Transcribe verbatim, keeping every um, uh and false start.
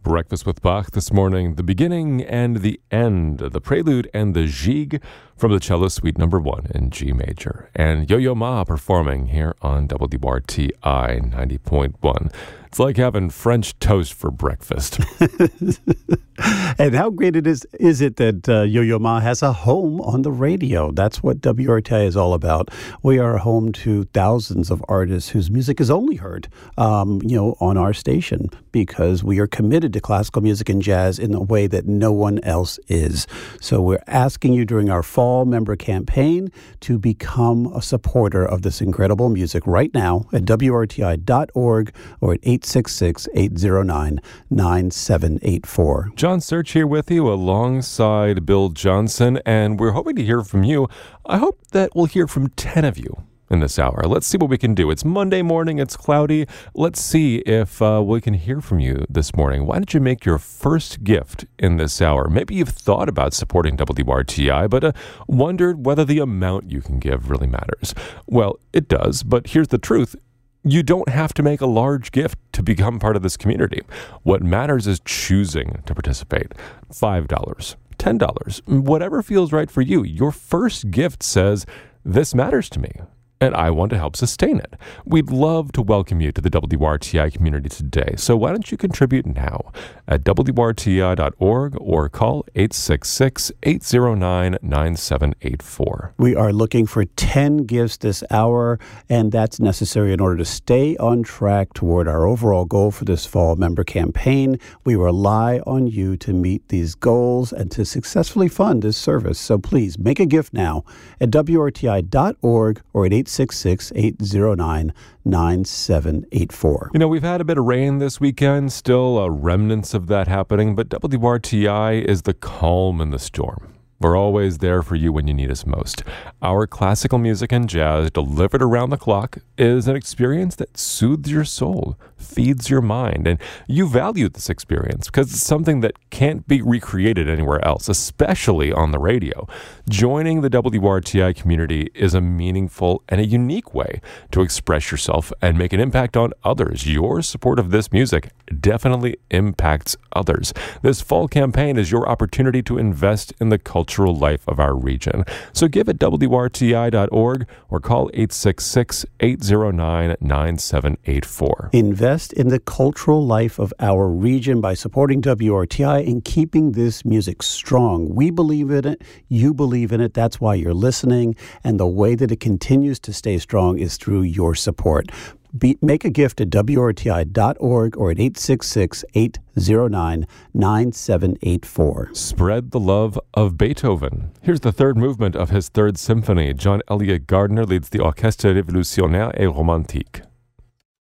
Breakfast with Bach this morning, the beginning and the end, the prelude and the gigue from the cello suite number one in G major. And Yo-Yo Ma performing here on W R T I ninety point one. It's like having French toast for breakfast. And how great it is is it that uh, Yo-Yo Ma has a home on the radio? That's what W R T I is all about. We are home to thousands of artists whose music is only heard, um, you know, on our station because we are committed to classical music and jazz in a way that no one else is. So we're asking you during our fall member campaign to become a supporter of this incredible music right now at W R T I dot org or at eight six six, eight zero nine, nine seven eight four. John Search here with you alongside Bill Johnson, and we're hoping to hear from you. I hope that we'll hear from ten of you in this hour. Let's see what we can do. It's Monday morning. It's cloudy. Let's see if uh, we can hear from you this morning. Why don't you make your first gift in this hour? Maybe you've thought about supporting W R T I, but uh, wondered whether the amount you can give really matters. Well, it does, but here's the truth. You don't have to make a large gift to become part of this community. What matters is choosing to participate. five dollars, ten dollars, whatever feels right for you. Your first gift says, this matters to me, and I want to help sustain it. We'd love to welcome you to the W R T I community today. So why don't you contribute now at W R T I dot org or call eight six six, eight zero nine, nine seven eight four. We are looking for ten gifts this hour, and that's necessary in order to stay on track toward our overall goal for this fall member campaign. We rely on you to meet these goals and to successfully fund this service. So please make a gift now at W R T I dot org or at eight six six, eight zero nine, nine seven eight four. You know, we've had a bit of rain this weekend, still uh, remnants of that happening, but W R T I is the calm in the storm. We're always there for you when you need us most. Our classical music and jazz delivered around the clock is an experience that soothes your soul, feeds your mind, and you value this experience because it's something that can't be recreated anywhere else, especially on the radio. Joining the W R T I community is a meaningful and a unique way to express yourself and make an impact on others. Your support of this music definitely impacts others. This fall campaign is your opportunity to invest in the culture life of our region. So give at W R T I dot org or call eight six six, eight zero nine, nine seven eight four. Invest in the cultural life of our region by supporting W R T I and keeping this music strong. We believe in it. You believe in it. That's why you're listening. And the way that it continues to stay strong is through your support. Be, make a gift at W R T I dot org or at eight six six, eight zero nine, nine seven eight four. Spread the love of Beethoven. Here's the third movement of his third symphony. John Elliott Gardner leads the Orchestre Révolutionnaire et Romantique.